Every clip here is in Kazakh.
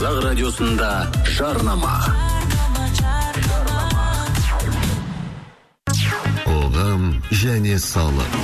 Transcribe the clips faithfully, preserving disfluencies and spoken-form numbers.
Қазақ радиосында жарнама. Қоғам және салық.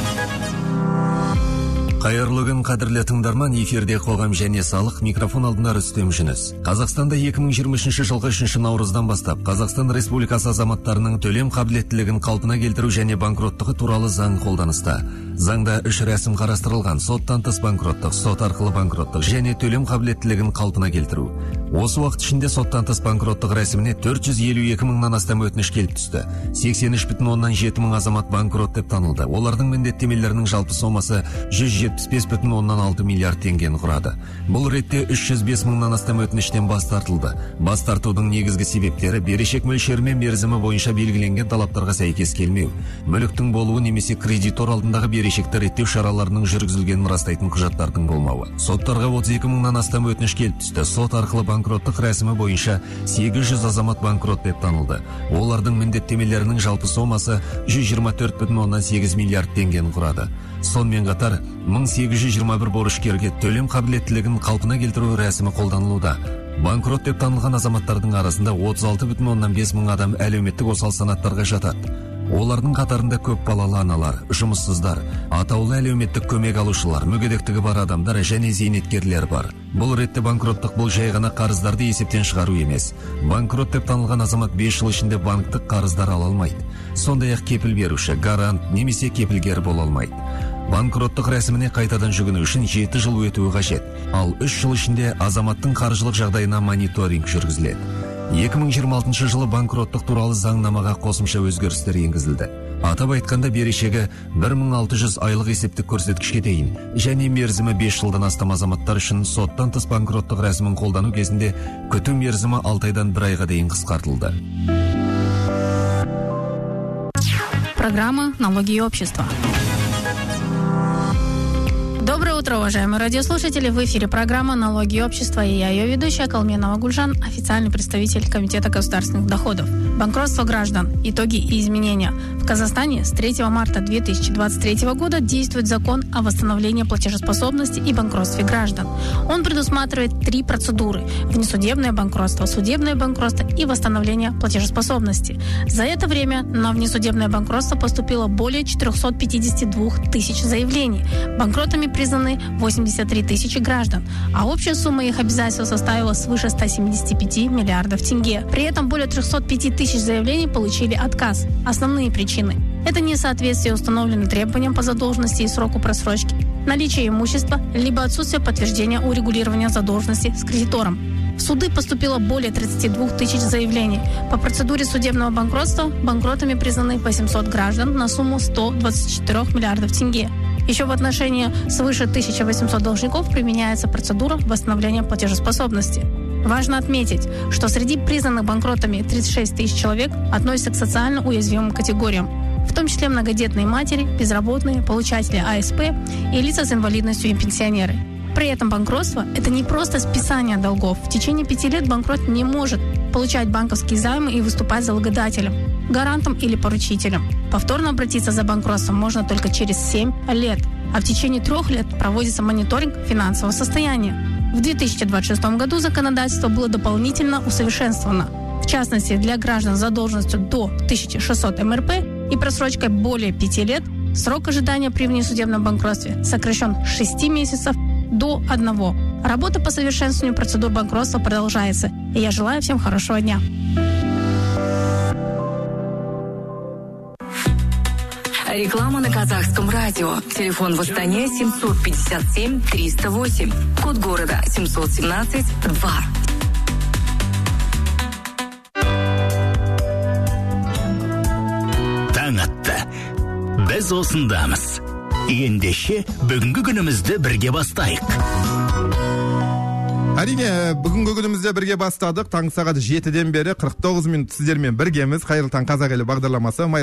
Қайырлы күн, қадірлі тыңдарман, эфирде қоғам және салық, микрофон алдында Рүстем Жүніс. Қазақстанда екі мың жиырма үшінші жылғы үшінші наурыздан бастап Қазақстан Республикасы азаматтарының төлем қабілеттілігін қалпына келтіру және банкроттығы туралы заң қолданыста. Заңда үш рәсім қарастырылған: соттан тыс банкроттық, сот арқылы банкроттық және төлем қабілеттілігін қалпына келтіру. Осы уақыт ішінде соттан тыс банкроттық рәсіміне төрт жүз елу екі мыңнан астам өтініш келіп түсті. сексен үш бүтін оннан жеті мың азамат банкрот деп танылды. Олардың міндеттемелерінің жалпы сомасы жүз жетпіс бес бүтін оннан алты миллиард теңгені құрады. Бұл ретте үш жүз бес мыңнан астам өтініштен бас тартылды. Бас тартудың негізгі себептері берешек мөлшері мен мерзімі бойынша белгіленген талаптарға сәйкес келмеу, мүліктің болуы немесе кредитор алдындағы берешекті реттеу шараларының жүргізілгенін растайтын құжаттардың болмауы. Соттарға отыз екі мыңнан астам өтініш келіп түсті. Сот арқылы банкроттық рәсімі бойынша сегіз жүз азамат банкрот деп танылды. Олардың міндеттемелерінің жалпы сомасы жүз жиырма төрт бүтін оннан сегіз миллиард теңгені құрады. Сонымен қатар мың сегіз жүз жиырма бір борышкерге төлем қабілеттілігін қалпына келтіру рәсімі қолданылуда. Банкрот деп танылған азаматтардың арасында отыз алты бүтін оннан бес мың адам әлеуметтік осал санаттарға жатады. Олардың қатарында көп балалы аналар, жұмыссыздар, атаулы әлеуметтік көмек алушылар, мүгедектігі бар адамдар және зейнеткерлер бар. Бұл ретте банкроттық бұл жай ғана қарыздарды есептен шығару емес. Банкрот деп танылған азамат бес жыл ішінде банктік қарыздар ала алмайды. Сондай-ақ кепіл беруші, гарант немесе кепілгер бола алмайды. Банкроттық рәсіміне қайтадан жүгіну үшін жеті жыл өтуі қажет, ал үш жыл ішінде азаматтың қаржылық жағдайына мониторинг жүргізіледі. екі мың жиырма алтыншы жылы банкроттық туралы заңнамаға қосымша өзгерістер енгізілді. Атап айтқанда берешегі бір мың алты жүз айлық есептік көрсеткішке дейін және мерзімі бес жылдан астам азаматтар үшін соттан тыс банкроттық рәсімін қолдану кезінде күту мерзімі алты айдан бір айға дейін қысқартылды. Программа «Налоги и общество». Доброе утро, уважаемые радиослушатели. В эфире программа «Налоги и общество» и я, ее ведущая Калменова Гульжан, официальный представитель Комитета государственных доходов. Банкротство граждан. Итоги и изменения. В Казахстане с третьего марта две тысячи двадцать третьего года действует закон о восстановлении платежеспособности и банкротстве граждан. Он предусматривает три процедуры: внесудебное банкротство, судебное банкротство и восстановление платежеспособности. За это время на внесудебное банкротство поступило более четыреста пятьдесят два тысяч заявлений. Банкротами признаны восемьдесят три тысячи граждан, а общая сумма их обязательств составила свыше ста семидесяти пяти миллиардов тенге. При этом более трехсот пяти тысяч заявлений получили отказ. Основные причины – это несоответствие установленным требованиям по задолженности и сроку просрочки, наличие имущества, либо отсутствие подтверждения урегулирования задолженности с кредитором. В суды поступило более тридцати двух тысяч заявлений. По процедуре судебного банкротства банкротами признаны восемьсот граждан на сумму сто двадцать четыре миллиардов тенге. Еще в отношении свыше тысячи восьмисот должников применяется процедура восстановления платежеспособности. Важно отметить, что среди признанных банкротами тридцать шесть тысяч человек относятся к социально уязвимым категориям, в том числе многодетные матери, безработные, получатели А С П и лица с инвалидностью и пенсионеры. При этом банкротство – это не просто списание долгов. В течение пяти лет банкрот не может получать банковские займы и выступать залогодателем, гарантом или поручителем. Повторно обратиться за банкротством можно только через семь лет, а в течение трех лет проводится мониторинг финансового состояния. В две тысячи двадцать шестом году законодательство было дополнительно усовершенствовано. В частности, для граждан с задолженностью до тысячи шестисот эм эр пэ и просрочкой более пяти лет срок ожидания при внесудебном банкротстве сокращен с шести месяцев до одного. Работа по совершенствованию процедур банкротства продолжается, и я желаю всем хорошего дня. Реклама на казахском радио. Телефон в Астане семьсот пятьдесят семь триста восемь. Код города семьсот семнадцать два. Таң атты. Біз осындамыз. Ендеше бүгінгі күнімізді бірге бастайық. Әрине, бүгінгі күнімізде бірге бастадық. Таң сағат жетіден бері қырық тоғыз минут сіздермен біргеміз. Қайырлы таң қазақ елі бағдарламасы.